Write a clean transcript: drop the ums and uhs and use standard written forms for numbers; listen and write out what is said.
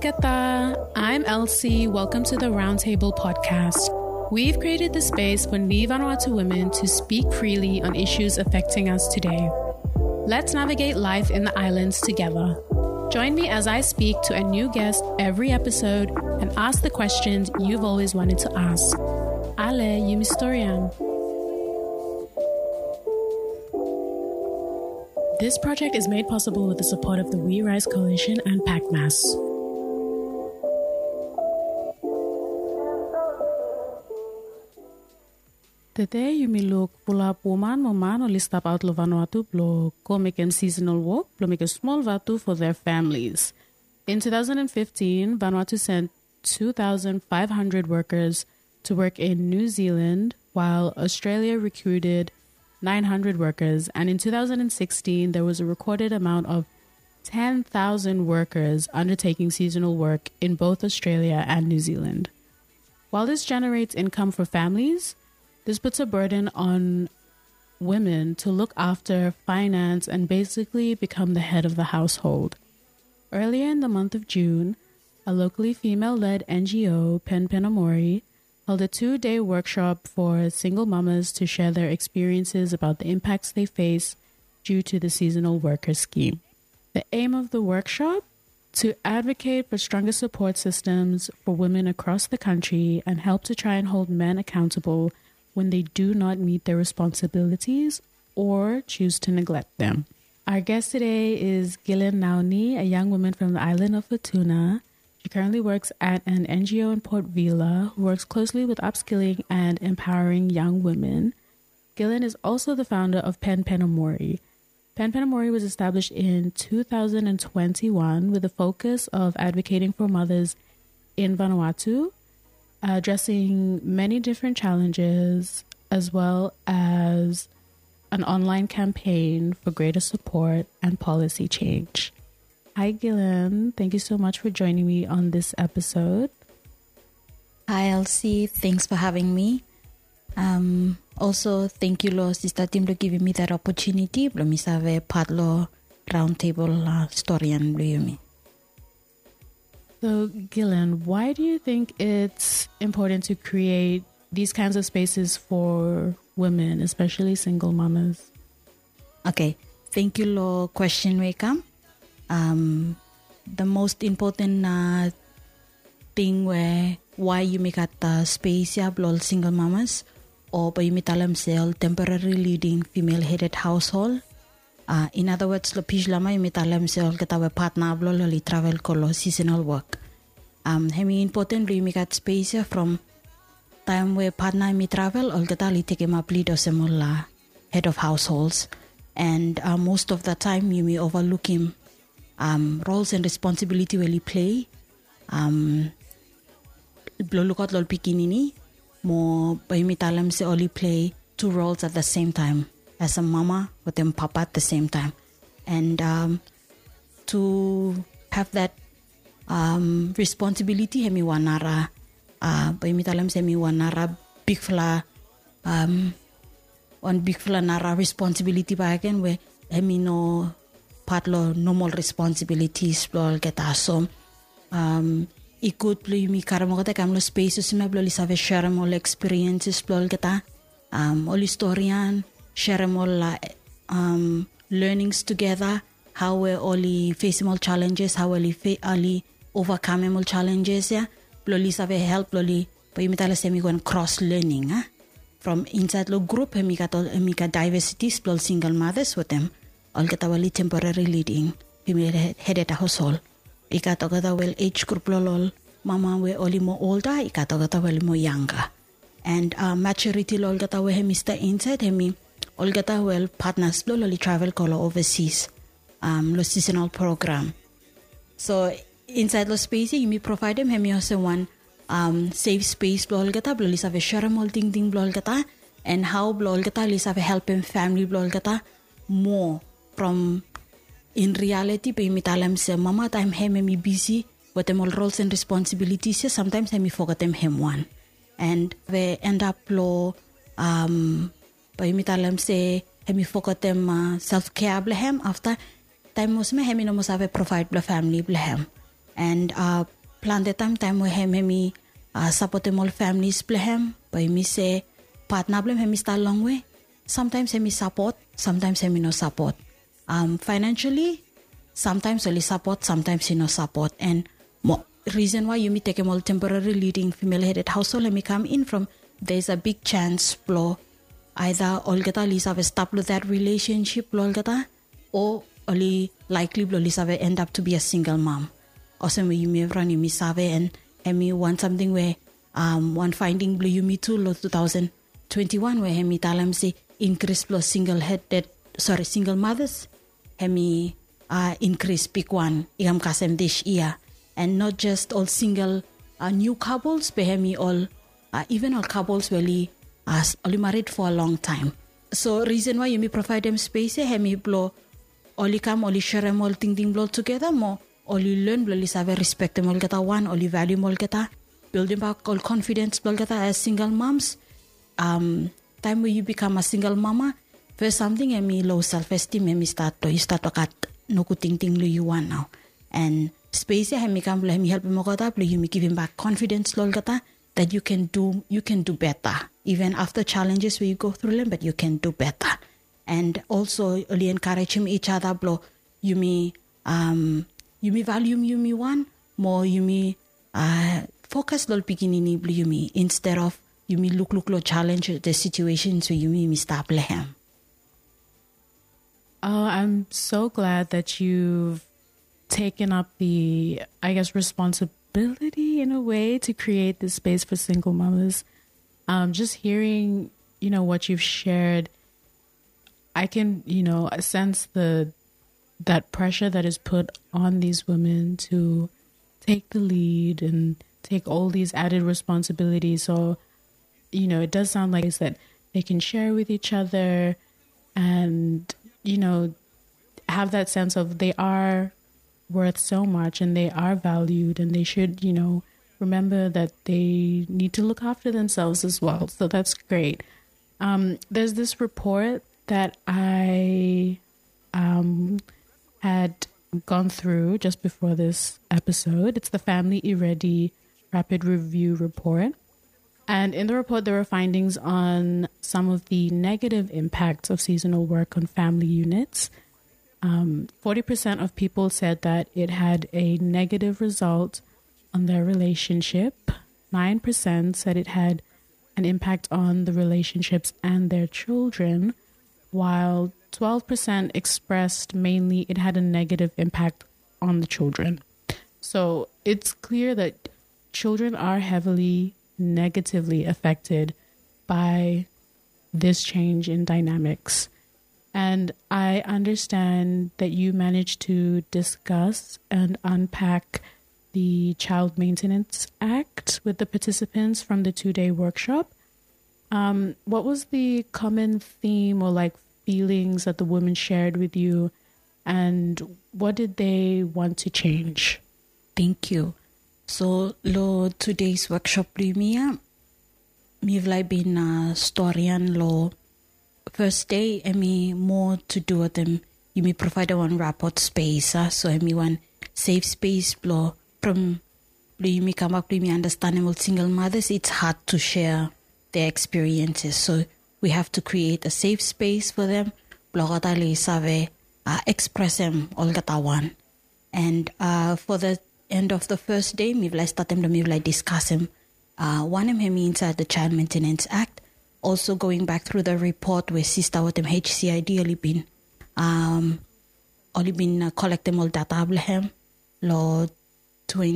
Kolkata. I'm Elsie. Welcome to the Roundtable podcast. We've created the space for Ni Vanuatu women to speak freely on issues affecting us today. Let's navigate life in the islands together. Join me as I speak to a new guest every episode and ask the questions you've always wanted to ask. Ale, Yumistorian. This project is made possible with the support of the We Rise Coalition and PACMAS. Today, you may look pula puman maman or list up out lo Vanuatu blo go make them seasonal work, blo make a small vatu for their families. In 2015, Vanuatu sent 2,500 workers to work in New Zealand, while Australia recruited 900 workers. And in 2016, there was a recorded amount of 10,000 workers undertaking seasonal work in both Australia and New Zealand. While this generates income for families, this puts a burden on women to look after, finance, and basically become the head of the household. Earlier in the month of June, a locally female-led NGO, Pen Penamori, held a 2-day workshop for single mamas to share their experiences about the impacts they face due to the seasonal worker scheme. The aim of the workshop? To advocate for stronger support systems for women across the country and help to try and hold men accountable when they do not meet their responsibilities or choose to neglect them. Our guest today is Gillian Nauni, a young woman from the island of Futuna. She currently works at an NGO in Port Vila who works closely with upskilling and empowering young women. Gillian is also the founder of Pen Penamori. Pen Penamori was established in 2021 with a focus of advocating for mothers in Vanuatu, addressing many different challenges, as well as an online campaign for greater support and policy change. Hi, Gillian. Thank you so much for joining me on this episode. Hi, Elsie. Thanks for having me. Also, thank you, lo, Sister Tim, for giving me that opportunity. Blo mi save part lo roundtable story and me. So, Gillian, why do you think it's important to create these kinds of spaces for women, especially single mamas? Okay, thank you, lo question, Wekam. The most important thing why you make at space ya blol single mamas or by you mitalam sel temporary leading female headed household. In other words, lo pijlama you mitalam sel katawe partner blol li travel kolo seasonal work. Hemi important you make at space ya from time where partner mi travel or kata li take ma lead or semula head of households, and most of the time you may overlook him roles and responsibility will he play. Blolukot lol pikinini mo bayimitalam se only play 2 roles at the same time as a mama with them papa at the same time, and to have that responsibility hemi wanara bayimitalam se mi wanara big fla on big fla nara responsibility ba again where hemi no patlo normal responsibilities blol keta so ikut play mi karamo kata kamlo spaces me blol isave share mo experiences blol keta all historian share mo la learnings together, how we only face all challenges, how we only overcome all challenges ya blol isave help blol pa imitala semi go cross learning from inside lo group mi ka diversities blol single mothers with them all katawali temporary leading female headed household. Ikatogata well age group lol mama we only more older, ikatogata well more younger. And maturity lol gata we Mr. Inside hemi all gata well partners lol travel color overseas lo seasonal program. So inside lo space you me provide them hemi also one safe space lol gata lol is have share all ding lol gata, and how lol gata is have help him family lol gata more from in reality pe mitalam se mama time him me busy with them all roles and responsibilities. Sometimes him forget them him one, and we end up lo pe mitalam se him forget them self care blehem after time mos me him no mos have provide the family blehem, And plan the time where hemi support them all families plehem. But me say partner blem hemi start long way. Sometimes hemi support, sometimes hemi no support. Financially, sometimes only support, sometimes he no support. And reason why you may take a more temporary leading female-headed household and me come in from, there's a big chance blow either Olgata Lisa have stop with that relationship Olgata, or only likely blow Lisa end up to be a single mom. Also you may run you miss and me want something where one finding blue you me too lo 2021 where me talam say increase blow single mothers me increase pick one igam kasem this year. And not just all single new couples, but all even all couples really only married for a long time. So reason why you may provide them space, me blow only come only share them all thing blow together more, only learn blow have respect them all get one, only value all get building back all confidence blow get as single moms. Time where you become a single mama, first something me low self esteem me start to cut no good thing you want now. And space me help mo kata you give him back confidence lol kata that you can do better even after challenges where you go through them, but you can do better. And also only encourage him each other blow you me value you me one more you me focus lol beginning you me instead of you me look lo challenge the situations where you me stop lehem. Oh, I'm so glad that you've taken up the, I guess, responsibility in a way to create this space for single mamas. Just hearing, what you've shared, I can, sense that pressure that is put on these women to take the lead and take all these added responsibilities. So, it does sound like it's that they can share with each other and, have that sense of they are worth so much and they are valued and they should, remember that they need to look after themselves as well. So that's great. There's this report that I had gone through just before this episode. It's the Family eReady Rapid Review Report. And in the report, there were findings on some of the negative impacts of seasonal work on family units. 40% of people said that it had a negative result on their relationship. 9% said it had an impact on the relationships and their children, while 12% expressed mainly it had a negative impact on the children. So it's clear that children are heavily negatively affected by this change in dynamics. And I understand that you managed to discuss and unpack the Child Maintenance Act with the participants from the 2-day workshop. What was the common theme or feelings that the women shared with you, and what did they want to change? Thank you. So, today's workshop premiere, we've been a historian lo. First day, me more to do with them. You may provide one rapport space, so me one safe space blow from you may come up to me understandable single mothers. It's hard to share their experiences, so we have to create a safe space for them. Blogata save express them all gatawan. And for the end of the first day, me start them to discuss them. One of them inside the Child Maintenance Act. Also going back through the report where sister with them HCID only been collect them all data law 20